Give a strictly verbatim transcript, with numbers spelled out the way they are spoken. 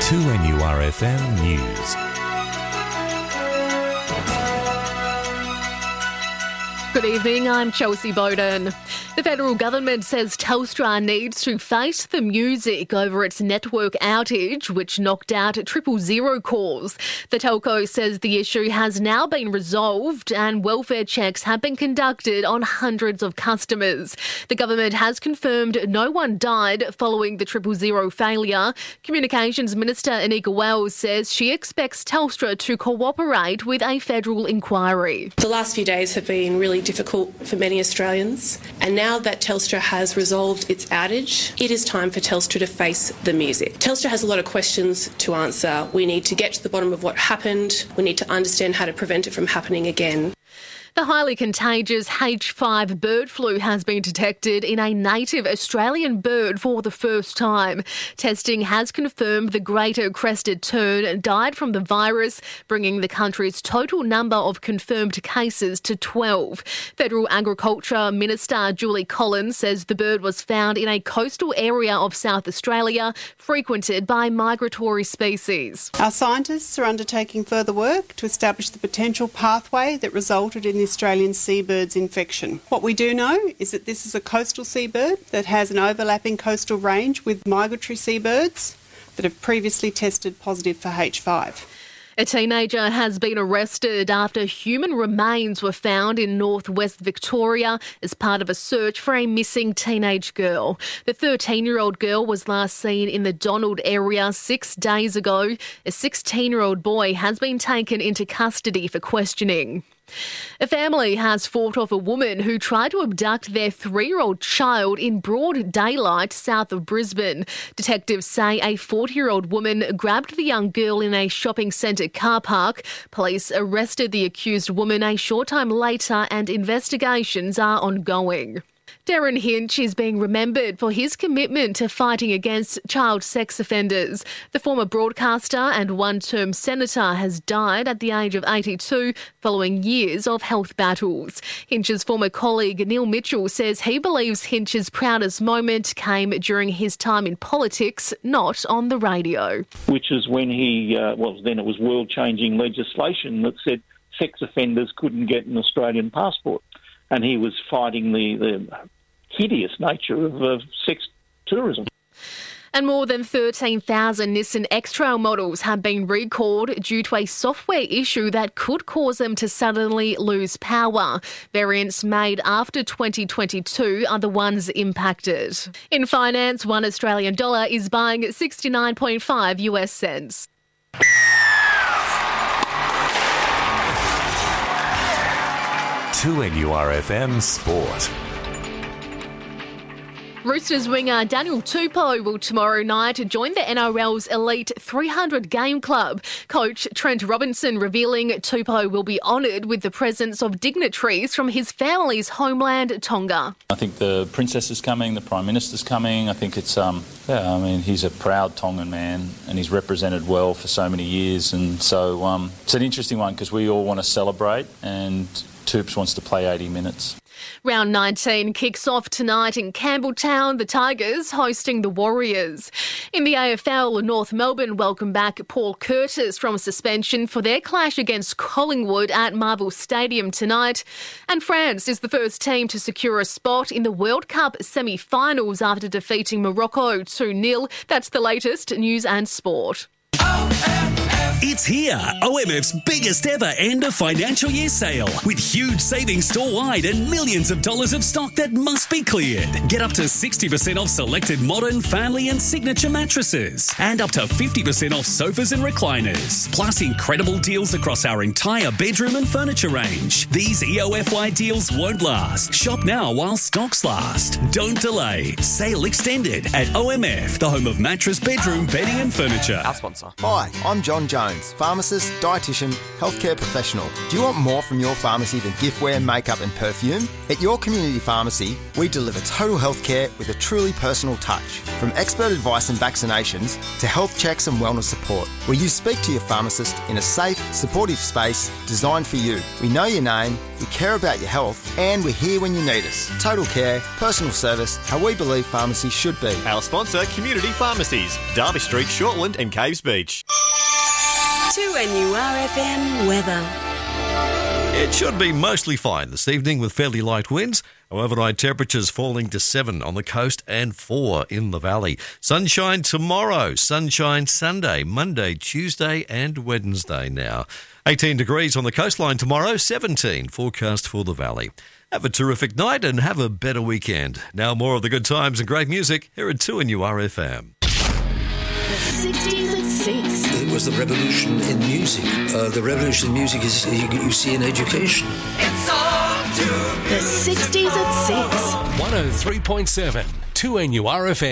two N U R F M News. Good evening, I'm Chelsea Bowden. The federal government says Telstra needs to face the music over its network outage, which knocked out triple zero calls. The telco says the issue has now been resolved and welfare checks have been conducted on hundreds of customers. The government has confirmed no one died following the triple zero failure. Communications Minister Anika Wells says she expects Telstra to cooperate with a federal inquiry. The last few days have been really difficult for many Australians, and now that Telstra has resolved its outage, it is time for Telstra to face the music. Telstra has a lot of questions to answer. We need to get to the bottom of what happened. We need to understand how to prevent it from happening again. The highly contagious H five bird flu has been detected in a native Australian bird for the first time. Testing has confirmed the greater crested tern died from the virus, bringing the country's total number of confirmed cases to twelve. Federal Agriculture Minister Julie Collins says the bird was found in a coastal area of South Australia, frequented by migratory species. Our scientists are undertaking further work to establish the potential pathway that resulted in the Australian seabird's infection. What we do know is that this is a coastal seabird that has an overlapping coastal range with migratory seabirds that have previously tested positive for H five. A teenager has been arrested after human remains were found in northwest Victoria as part of a search for a missing teenage girl. The thirteen-year-old girl was last seen in the Donald area six days ago. A sixteen-year-old boy has been taken into custody for questioning. A family has fought off a woman who tried to abduct their three-year-old child in broad daylight south of Brisbane. Detectives say a forty-year-old woman grabbed the young girl in a shopping centre car park. Police arrested the accused woman a short time later and investigations are ongoing. Darren Hinch is being remembered for his commitment to fighting against child sex offenders. The former broadcaster and one-term senator has died at the age of eighty-two following years of health battles. Hinch's former colleague Neil Mitchell says he believes Hinch's proudest moment came during his time in politics, not on the radio. Which is when he, uh, well, then it was world-changing legislation that said sex offenders couldn't get an Australian passport. And he was fighting the, the hideous nature of uh, sex tourism. And more than thirteen thousand Nissan X-Trail models have been recalled due to a software issue that could cause them to suddenly lose power. Variants made after twenty twenty-two are the ones impacted. In finance, one Australian dollar is buying sixty-nine point five US cents. two N U R F M Sport. Roosters winger Daniel Tupou will tomorrow night join the N R L's elite three hundred game club. Coach Trent Robinson revealing Tupou will be honoured with the presence of dignitaries from his family's homeland, Tonga. I think the Princess is coming, the Prime Minister's coming. I think it's, um, yeah, I mean, he's a proud Tongan man and he's represented well for so many years. And so um, it's an interesting one because we all want to celebrate and Tupou wants to play eighty minutes. Round nineteen kicks off tonight in Campbelltown, the Tigers hosting the Warriors. In the A F L, North Melbourne welcome back Paul Curtis from suspension for their clash against Collingwood at Marvel Stadium tonight. And France is the first team to secure a spot in the World Cup semi-finals after defeating Morocco two nil. That's the latest news and sport. It's here, O M F's biggest ever end of financial year sale with huge savings store-wide and millions of dollars of stock that must be cleared. Get up to sixty percent off selected modern, family and signature mattresses and up to fifty percent off sofas and recliners. Plus incredible deals across our entire bedroom and furniture range. These E O F Y deals won't last. Shop now while stocks last. Don't delay. Sale extended at O M F, the home of mattress, bedroom, bedding and furniture. Our sponsor. Hi, I'm John Jones. Jones, pharmacist, dietitian, healthcare professional. Do you want more from your pharmacy than giftware, makeup and perfume? At your community pharmacy, we deliver total healthcare with a truly personal touch. From expert advice and vaccinations to health checks and wellness support, where you speak to your pharmacist in a safe, supportive space designed for you. We know your name, we care about your health, and we're here when you need us. Total care, personal service, how we believe pharmacy should be. Our sponsor, Community Pharmacies, Derby Street, Shortland and Caves Beach. two N U R F M weather. It should be mostly fine this evening with fairly light winds. Overnight temperatures falling to seven on the coast and four in the valley. Sunshine tomorrow, sunshine Sunday, Monday, Tuesday and Wednesday now. eighteen degrees on the coastline tomorrow, seventeen forecast for the valley. Have a terrific night and have a better weekend. Now more of the good times and great music here at two N U R F M. The sixties at six. It was the revolution in music. Uh, the revolution in music is you, you see in education. It's on to the sixties at six. one oh three point seven, two N U R F M.